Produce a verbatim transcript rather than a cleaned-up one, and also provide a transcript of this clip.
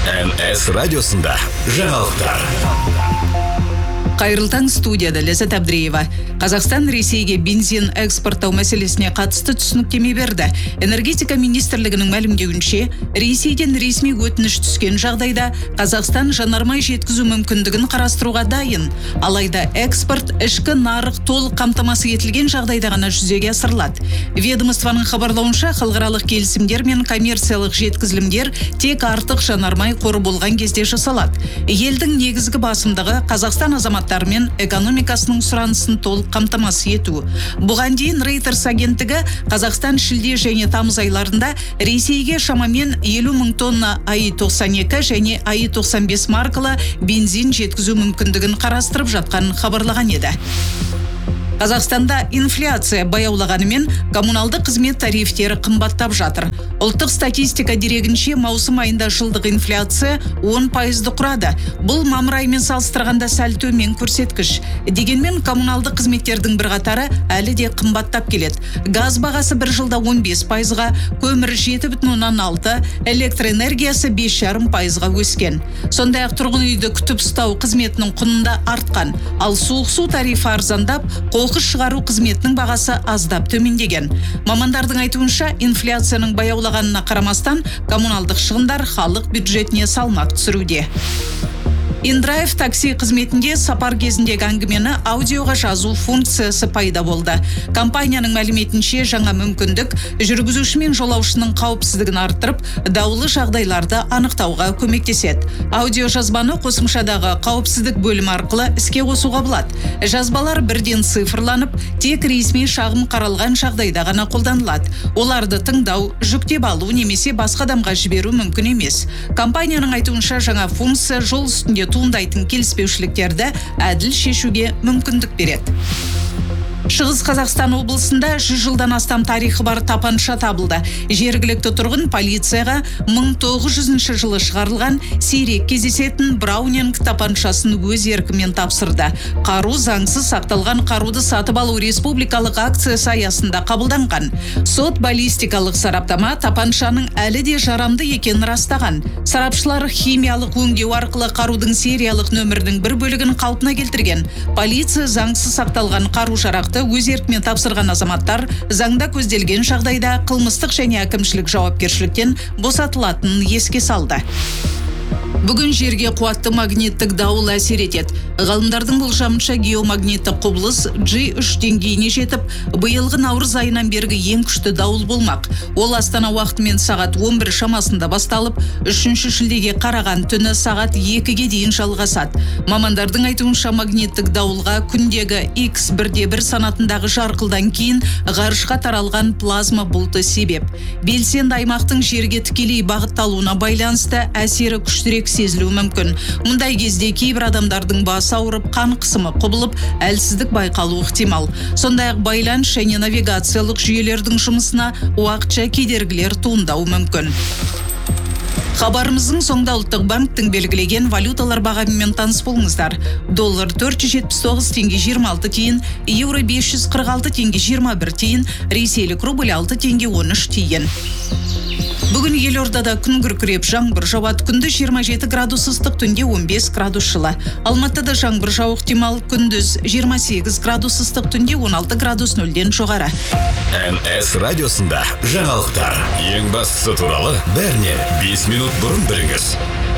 эн эс радиосында жаңалықтар. Қайырлы таң, студияда Ләззат Әбдіреева. Қазақстан Ресейге бензин экспорттау мәселесіне қатысты түсініктеме берді. Энергетика министрлігінің мәлімдеуінше, Ресейден ресми өтініш түскен жағдайда Қазақстан жанармай жеткізу мүмкіндігін қарастыруға дайын. Алайда экспорт ішкі нарық толық қамтамасыз етілген жағдайда ғана жүзеге асырылады. Ведомствоның хабарлауынша, халықаралық келісімдер мен коммерциялық жеткізілімдер тек артық жанармай қоры болған кезде жасалады. Елдің негізгі басымдығы Қазақстан азаматтары мен экономикасының сұранысын толық қамтамасыз ету. Бұған дейін Reuters агенттігі Қазақстан шілде және тамыз айларында Ресейге шамамен елу мың тонна АИ тоқсан екі және АИ тоқсан бес маркалы бензин жеткізу мүмкіндігін қарастырып жатқанын хабарлаған еді. Қазақстанда инфляция баяулағанымен коммуналды қызмет тарифтері қымбаттап жатыр. Ұлттық статистика дерегінше маусым айында жылдық инфляция он пайызды құрады. Бұл мамыр айымен салыстырғанда сәл төмен көрсеткіш. Дегенмен коммуналды қызметтердің бірқатары әлі де қымбаттап келеді. Газ бағасы бір жылда он бес пайызға, көмір жеті бүтін оннан алты, электр энергиясы бес жарым пайызға өскен. Сондай-ақ тұрғын үйді күтіп ұстау қызметінің құнында артқан, ал суық су тарифі арзандап, қоқыс шығару қызметінің бағасы аздап төмендеген. Мамандардың айтуынша, инфляцияның баяулағанына қарамастан, коммуналдық шығындар халық бюджетіне салмақ түсіруде. InDrive такси қызметінде сапар кезіндегі әңгімені аудиоға жазу функциясы пайда болды. Компанияның мәліметінше, жаңа мүмкіндік жүргізуші мен жолаушының қауіпсіздігін арттырып, даулы жағдайларды анықтауға көмектеседі. Аудио жазбаны қосымшадағы қауіпсіздік бөлімі арқылы іске қосуға болады. Жазбалар бірден цифрланып, тек ресми шағым қаралған жағдайда ғана қолданылады. Оларды тыңдау, жүктеп алу немесе басқа адамға жіберу мүмкін емес. Компанияның айтуынша, жаңа функция жол үстінде туындайтын келіспеушіліктерді әділ шешуге мүмкіндік береді. Шығыс Қазақстан облысында жүз жылдан астам тарихы бар тапанша табылды. Жергілікті тұрғын полицияға мың тоғыз жүзінші жылы шығарылған сирек кездесетін Браунинг тапаншасын өз еркімен тапсырды. Қару заңсыз сақталған қаруды сатып алу республикалық акциясы аясында қабылданған. Сот баллистикалық сараптама тапаншаның әлі де жарамды екенін растаған. Сарапшылар химиялық өңдеу арқылы қарудың сериялық нөмірінің бір бөлігін қалпына келтірген. Полиция заңсыз сақталған қару-жарақты өз еркімен тапсырған азаматтар заңда көзделген жағдайда қылмыстық және әкімшілік жауапкершіліктен босатылатынын еске салды. Бүгін жерге қуатты магниттік дауыл әсер етеді. Ғалымдардың болжамынша геомагниттік құбылыс джи үш деңгейіне жетіп, биылғы наурыз айынан бергі ең күшті дауыл болмақ. Ол Астана уақытымен сағат он бір шамасында басталып, үшінші шілдеге қараған түні сағат екіге дейін жалғасады. Мамандардың айтуынша, магниттік дауылға күндегі икс бір де бір санатындағы жарқылдан кейін ғарышқа таралған плазма бұлты себеп. Белсенді аймақтың жерге тікелей бағытталуына байланысты әсері күштірек сезілуі мүмкін. Мұндай кезде кейбір адамдардың басы ауырып, қан қысымы құбылып, әлсіздік байқалуы ықтимал. Сондай-ақ байланыс және навигациялық жүйелердің жұмысына уақытша кедергілер туындауы мүмкін. Хабарымыздың соңында Ұлттық банктің белгілеген валюталар бағамымен таныс болыңыздар. Доллар төрт жүз жетпіс тоғыз теңге жиырма алты тиын, еуро бес жүз қырық алты теңге жиырма бір тиын, ресейлік рубль алты теңге он үш тиын. Бүгін Елордада күн күркіреп, жаңбыр жауады. Күндіз жиырма жеті градус ыстық, түнде он бес градус жылы. Алматыда жаңбыр жауы ықтимал, күндіз жиырма сегіз градус ыстық, түнде он алты градус нөлден жоғары. эн эс радиосында жаңалықтар. Ең бастысы туралы бәрінен бес минут бұрын біліңіз.